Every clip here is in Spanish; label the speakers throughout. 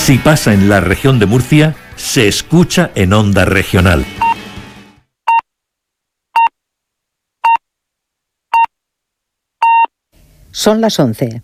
Speaker 1: Si pasa en la región de Murcia, se escucha en Onda Regional.
Speaker 2: Son las 11.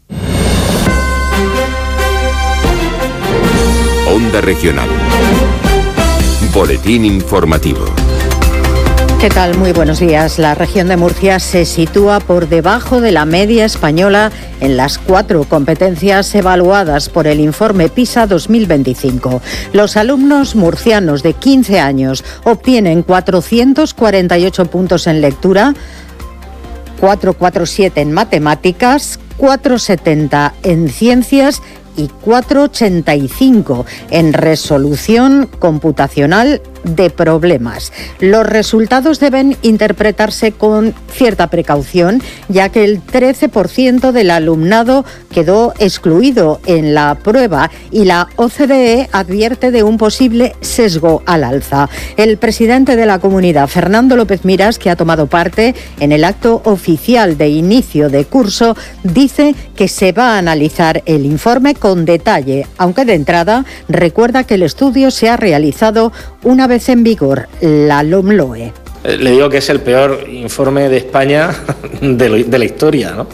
Speaker 3: Onda Regional. Boletín informativo.
Speaker 2: ¿Qué tal? Muy buenos días. La región de Murcia se sitúa por debajo de la media española en las 4 competencias evaluadas por el informe PISA 2025. Los alumnos murcianos de 15 años obtienen 448 puntos en lectura, 447 en matemáticas, 470 en ciencias y 485 en resolución computacional de problemas. Los resultados deben interpretarse con cierta precaución, ya que el 13% del alumnado quedó excluido en la prueba y la OCDE advierte de un posible sesgo al alza. El presidente de la comunidad, Fernando López Miras, que ha tomado parte en el acto oficial de inicio de curso, dice que se va a analizar el informe con detalle, aunque de entrada recuerda que el estudio se ha realizado una vez en vigor la LOMLOE.
Speaker 4: Le digo que es el peor informe de España de la historia, ¿no?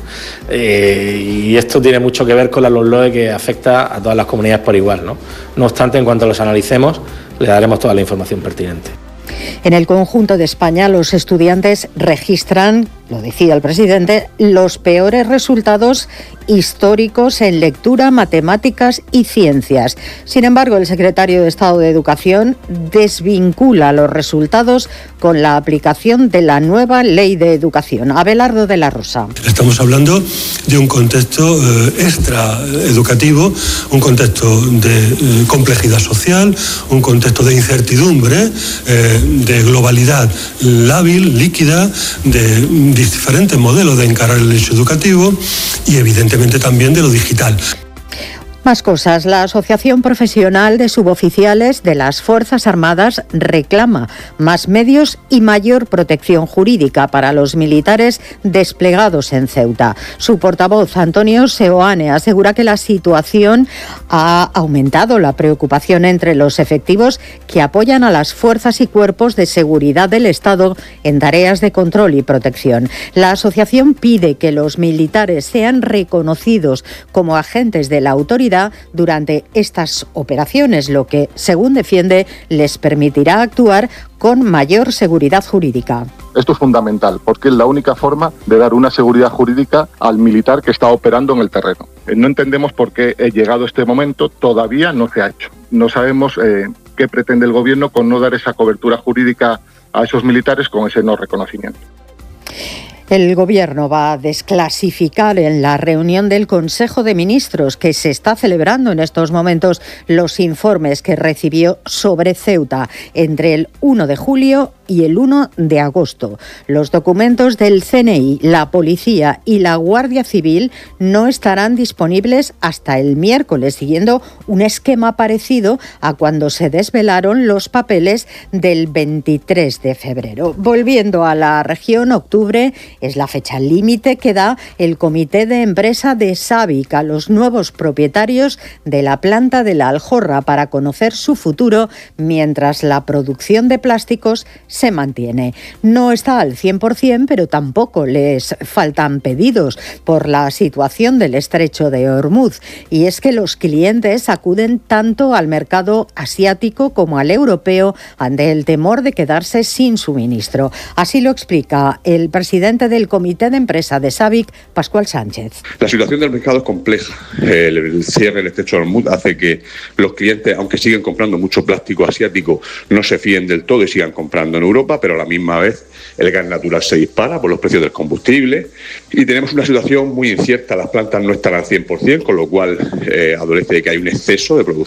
Speaker 4: Y esto tiene mucho que ver con la LOMLOE, que afecta a todas las comunidades por igual, ¿no? No obstante, en cuanto los analicemos, le daremos toda la información pertinente.
Speaker 2: En el conjunto de España, los estudiantes registran, lo decía el presidente, los peores resultados históricos en lectura, matemáticas y ciencias. Sin embargo, el secretario de Estado de Educación desvincula los resultados con la aplicación de la nueva Ley de Educación. Abelardo de la Rosa.
Speaker 5: Estamos hablando de un contexto extraeducativo, un contexto de complejidad social, un contexto de incertidumbre, de globalidad lábil, líquida, de diferentes modelos de encarar el hecho educativo y evidentemente también de lo digital.
Speaker 2: Más cosas. La Asociación Profesional de Suboficiales de las Fuerzas Armadas reclama más medios y mayor protección jurídica para los militares desplegados en Ceuta. Su portavoz, Antonio Seoane, asegura que la situación ha aumentado la preocupación entre los efectivos que apoyan a las fuerzas y cuerpos de seguridad del Estado en tareas de control y protección. La asociación pide que los militares sean reconocidos como agentes de la autoridad durante estas operaciones, lo que, según defiende, les permitirá actuar con mayor seguridad jurídica.
Speaker 6: Esto es fundamental porque es la única forma de dar una seguridad jurídica al militar que está operando en el terreno. No entendemos por qué, llegado este momento, todavía no se ha hecho. No sabemos qué pretende el gobierno con no dar esa cobertura jurídica a esos militares con ese no reconocimiento.
Speaker 2: El Gobierno va a desclasificar en la reunión del Consejo de Ministros que se está celebrando en estos momentos los informes que recibió sobre Ceuta entre el 1 de julio y el 1 de agosto. Los documentos del CNI, la Policía y la Guardia Civil no estarán disponibles hasta el miércoles, siguiendo un esquema parecido a cuando se desvelaron los papeles del 23 de febrero. Volviendo a la región, octubre es la fecha límite que da el Comité de Empresa de SABIC a los nuevos propietarios de la planta de la Aljorra para conocer su futuro mientras la producción de plásticos se mantiene. No está al 100%, pero tampoco les faltan pedidos por la situación del estrecho de Hormuz. Y es que los clientes acuden tanto al mercado asiático como al europeo ante el temor de quedarse sin suministro. Así lo explica el presidente del Comité de Empresa de SABIC, Pascual Sánchez.
Speaker 7: La situación del mercado es compleja. El cierre del estrecho de Hormuz hace que los clientes, aunque siguen comprando mucho plástico asiático, no se fíen del todo y sigan comprando en Europa, pero a la misma vez el gas natural se dispara por los precios del combustible y tenemos una situación muy incierta. Las plantas no están al 100%, con lo cual adolece de que hay un exceso de producción